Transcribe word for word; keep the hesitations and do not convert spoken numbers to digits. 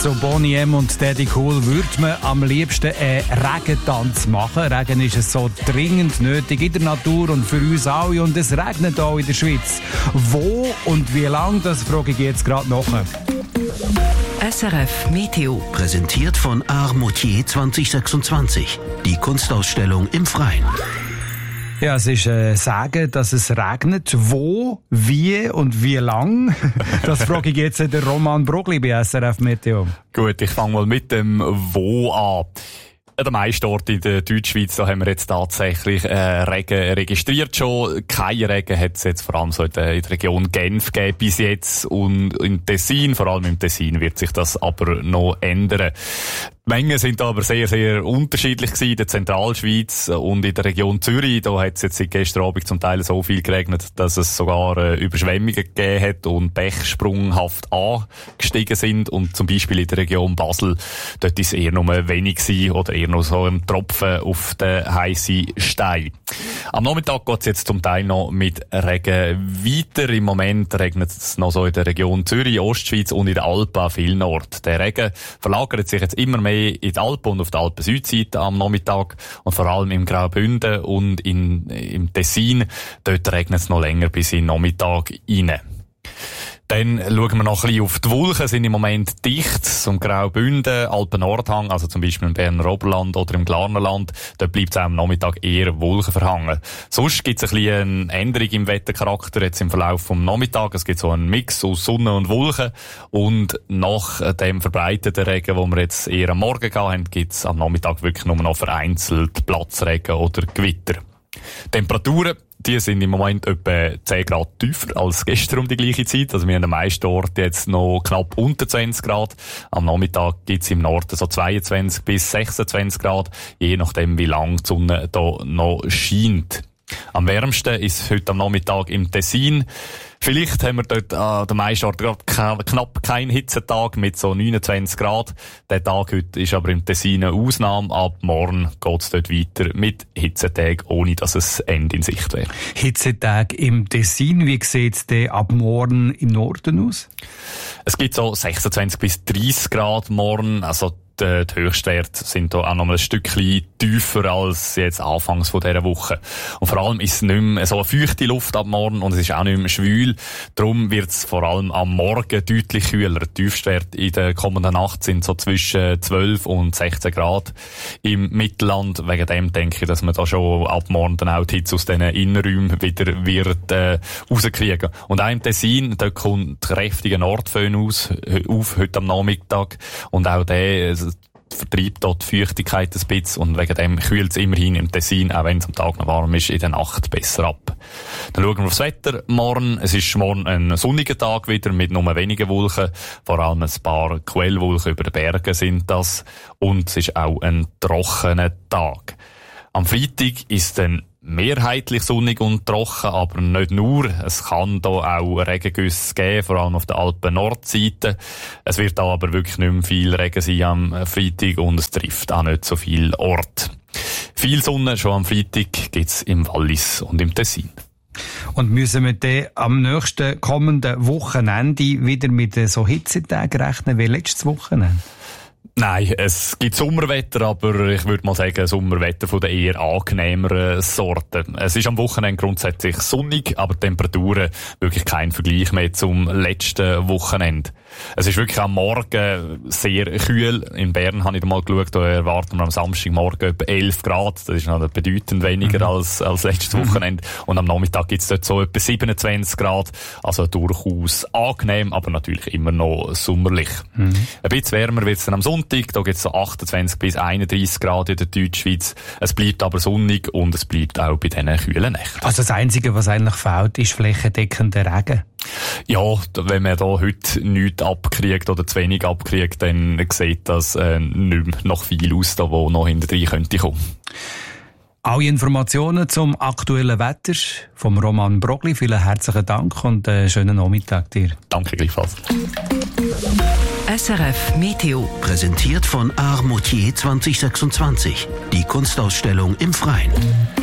zu Boney M und Daddy Cool würde man am liebsten einen Regentanz machen. Regen ist es so dringend nötig in der Natur und für uns alle. Und es regnet auch in der Schweiz. Wo und wie lange, das frage ich jetzt gerade nach. S R F Meteo. Präsentiert von Art Moutier zwanzig sechsundzwanzig. Die Kunstausstellung im Freien. Ja, es ist äh, sagen, dass es regnet. Wo, wie und wie lang? Das frage ich jetzt den Roman Brogli bei S R F Meteo. Gut, ich fange mal mit dem Wo an. An den meisten Orten in der Deutschschweiz, da haben wir jetzt tatsächlich äh, Regen registriert schon. Kein Regen hat es jetzt vor allem so in der, in der Region Genf gegeben bis jetzt. Und im Tessin, vor allem im Tessin, wird sich das aber noch ändern. Die Mengen sind aber sehr, sehr unterschiedlich gewesen. In der Zentralschweiz und in der Region Zürich, da hat es jetzt seit gestern Abend zum Teil so viel geregnet, dass es sogar äh, Überschwemmungen gegeben hat und Bäche sprunghaft angestiegen sind. Und zum Beispiel in der Region Basel, dort ist es eher nur wenig gewesen oder eher noch so ein Tropfen auf den heissen Stein. Am Nachmittag geht es jetzt zum Teil noch mit Regen weiter. Im Moment regnet es noch so in der Region Zürich, Ostschweiz und in den Alpen an vielen Orten. Der Regen verlagert sich jetzt immer mehr in die Alpen und auf der Alpen-Südseite am Nachmittag und vor allem im Graubünden und in, im Tessin. Dort regnet es noch länger bis in den Nachmittag rein. Dann schauen wir noch ein bisschen auf die Wolken, sind im Moment dicht, zum Graubünden, Alpen-Nordhang, also zum Beispiel im Berner Oberland oder im Glarnerland. Dort bleibt es auch am Nachmittag eher wolkenverhangen. Sonst gibt es ein bisschen eine Änderung im Wettercharakter jetzt im Verlauf des Nachmittags. Es gibt so einen Mix aus Sonne und Wolken. Und nach dem verbreiteten Regen, den wir jetzt eher am Morgen gehabt haben, gibt es am Nachmittag wirklich nur noch vereinzelt Platzregen oder Gewitter. Temperaturen, die sind im Moment etwa zehn Grad tiefer als gestern um die gleiche Zeit. Also wir haben an den meisten Orten jetzt noch knapp unter zwanzig Grad. Am Nachmittag gibt es im Norden so zweiundzwanzig bis sechsundzwanzig Grad, je nachdem wie lang die Sonne da noch scheint. Am wärmsten ist heute am Nachmittag im Tessin. Vielleicht haben wir dort an den meisten Orten knapp keinen Hitzetag mit so neunundzwanzig Grad. Der Tag heute ist aber im Tessin eine Ausnahme. Ab morgen geht es dort weiter mit Hitzetagen, ohne dass es Ende in Sicht wäre. Hitzetag im Tessin, wie sieht es denn ab morgen im Norden aus? Es gibt so sechsundzwanzig bis dreißig Grad morgen, also die, die Höchstwerte sind da auch noch ein Stückchen tiefer als jetzt anfangs von dieser Woche. Und vor allem ist es nicht mehr so eine feuchte Luft ab morgen und es ist auch nicht mehr schwül. Darum wird es vor allem am Morgen deutlich kühler. Die Tiefstwerte in der kommenden Nacht sind so zwischen zwölf und sechzehn Grad im Mittelland. Wegen dem denke ich, dass man da schon ab morgen dann auch die Hitze aus diesen Innenräumen wieder wird äh, rauskriegen. Und auch im Tessin, da kommt kräftiger Nordföhn aus, auf heute am Nachmittag. Und auch der vertreibt dort die Feuchtigkeit ein bisschen und wegen dem kühlt es immerhin im Tessin, auch wenn es am Tag noch warm ist, in der Nacht besser ab. Dann schauen wir aufs Wetter morgen. Es ist morgen ein sonniger Tag wieder mit nur wenigen Wolken, vor allem ein paar Quellwolken über den Bergen sind das und es ist auch ein trockener Tag. Am Freitag ist dann mehrheitlich sonnig und trocken, aber nicht nur. Es kann da auch Regengüsse geben, vor allem auf der Alpen-Nordseite. Es wird da aber wirklich nicht mehr viel Regen sein am Freitag und es trifft auch nicht so viel Ort. Viel Sonne schon am Freitag gibt's im Wallis und im Tessin. Und müssen wir dann am nächsten kommenden Wochenende wieder mit so Hitzetagen rechnen wie letztes Wochenende? Nein, es gibt Sommerwetter, aber ich würde mal sagen, Sommerwetter von der eher angenehmeren Sorte. Es ist am Wochenende grundsätzlich sonnig, aber die Temperaturen wirklich kein Vergleich mehr zum letzten Wochenende. Es ist wirklich am Morgen sehr kühl. In Bern habe ich mal geschaut, da erwarten wir am Samstagmorgen etwa elf Grad. Das ist noch bedeutend weniger mhm. als, als letztes Wochenende. Und am Nachmittag gibt es dort so etwa siebenundzwanzig Grad. Also durchaus angenehm, aber natürlich immer noch sommerlich. Mhm. Ein bisschen wärmer wird es dann am Sonntag. Da gibt es so achtundzwanzig bis einunddreißig Grad in der Deutschschweiz. Es bleibt aber sonnig und es bleibt auch bei diesen kühlen Nächten. Also das Einzige, was eigentlich fehlt, ist flächendeckender Regen. Ja, wenn man da heute nichts abkriegt oder zu wenig abkriegt, dann sieht das äh, nicht mehr noch viel aus, da wo noch hinterher könnte kommen. Alle Informationen zum aktuellen Wetter vom Roman Brogli. Vielen herzlichen Dank und einen schönen Nachmittag dir. Danke gleichfalls. S R F Meteo. Präsentiert von Art Moutier zwanzig sechsundzwanzig. Die Kunstausstellung im Freien.